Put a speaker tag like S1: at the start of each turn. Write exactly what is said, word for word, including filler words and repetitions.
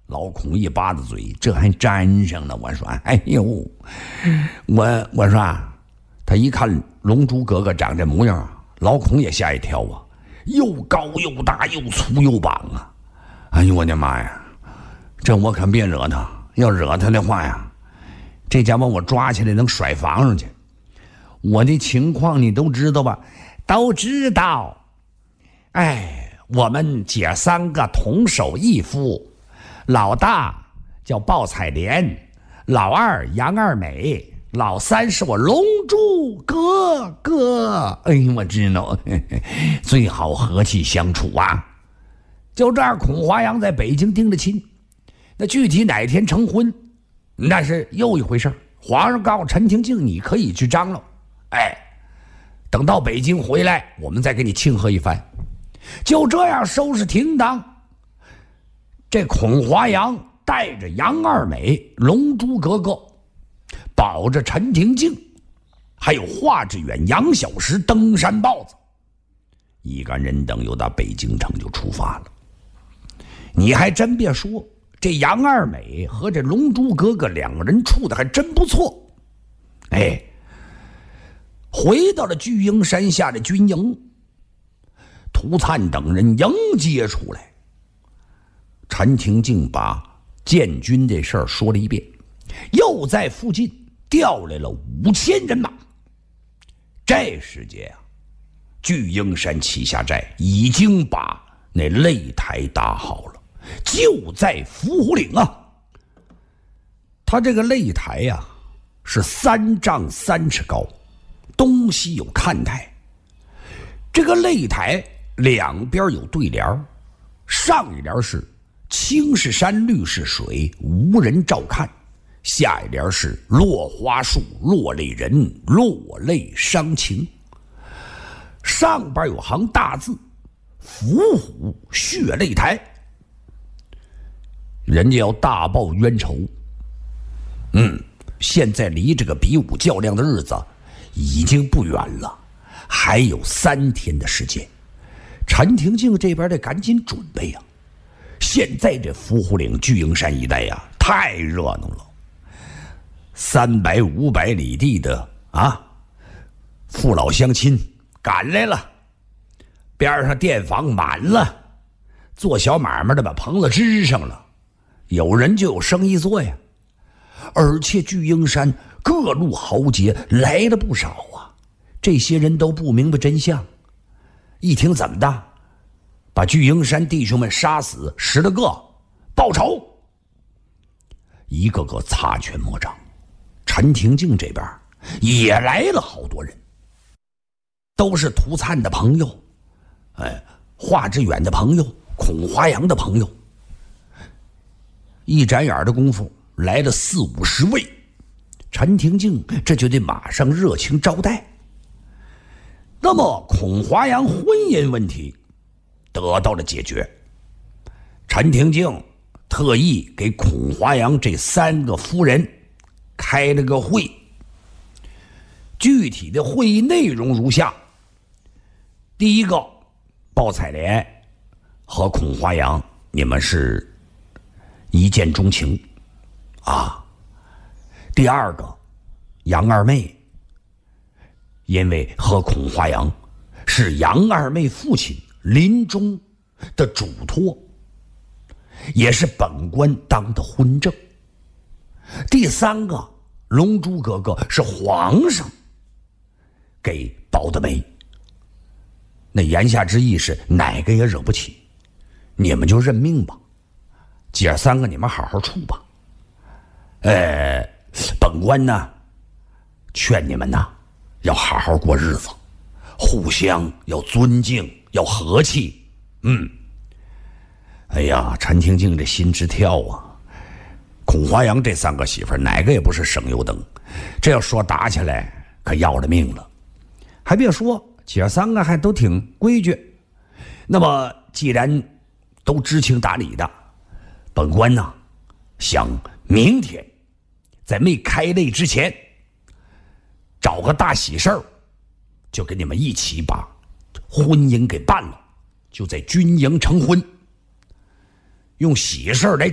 S1: 老孔一巴子嘴，这还粘上了。我说，哎呦，我我说啊，他一看龙珠哥哥长这模样啊，老孔也吓一跳啊，又高又大又粗又棒啊！哎呦我的妈呀，这我可别惹他，要惹他的话呀，这家伙我抓起来能甩房上去。我的情况你都知道吧？都知道。哎，我们姐三个同手异夫。老大叫鲍彩莲，老二杨二美，老三是我龙珠哥哥。哎，我知道，嘿嘿，最好和气相处啊。就这样，孔华阳在北京定了亲，那具体哪天成婚，那是又一回事。皇上告诉陈廷敬，你可以去张罗。哎，等到北京回来，我们再给你庆贺一番。就这样收拾停当。这孔华阳带着杨二美、龙珠格格，保着陈廷敬，还有华志远、杨小石、登山豹子，一干人等又到北京城就出发了。你还真别说，这杨二美和这龙珠格格两个人处的还真不错。哎，回到了巨鹰山下的军营，涂灿等人迎接出来。陈廷敬把建军这事儿说了一遍，又在附近调来了五千人马。这时节啊，巨鹰山旗下寨已经把那擂台搭好了，就在伏虎岭啊。他这个擂台呀、啊，是三丈三尺高，东西有看台。这个擂台两边有对联，上一联是青是山绿是水，无人照看，下一联是落花树落泪人，落泪伤情。上边有行大字，伏虎血擂台，人家要大报冤仇。嗯，现在离这个比武较量的日子已经不远了，还有三天的时间。陈廷敬这边得赶紧准备呀、啊！现在这伏虎岭巨鹰山一带呀、啊，太热闹了，三百五百里地的啊，父老乡亲赶来了，边上店房满了，做小买卖的把棚子支上了，有人就有生意做呀。而且巨鹰山各路豪杰来了不少啊，这些人都不明白真相，一听怎么的，把巨鹰山弟兄们杀死十来个，报仇，一个个擦拳摸掌。陈廷敬这边也来了好多人，都是涂灿的朋友，哎，华志远的朋友，孔华阳的朋友。一眨眼的功夫来了四五十位，陈廷敬这就得马上热情招待。那么孔华阳婚姻问题得到了解决，陈廷敬特意给孔华阳这三个夫人开了个会，具体的会议内容如下：第一个，鲍彩莲和孔华阳你们是一见钟情啊；第二个，杨二妹因为和孔华阳是杨二妹父亲临终的嘱托，也是本官当的婚证；第三个，龙珠哥哥是皇上给保的媒。那言下之意是哪个也惹不起，你们就认命吧，姐三个你们好好处吧。呃，本官呢劝你们呐要好好过日子，互相要尊敬，要和气。嗯，哎呀，陈廷敬这心直跳啊！孔华阳这三个媳妇哪个也不是省油灯，这要说打起来可要了命了。还别说，姐三个还都挺规矩。那么既然都知情达理的，本官呢想明天在没开擂之前找个大喜事儿，就跟你们一起把婚姻给办了，就在军营成婚，用喜事儿来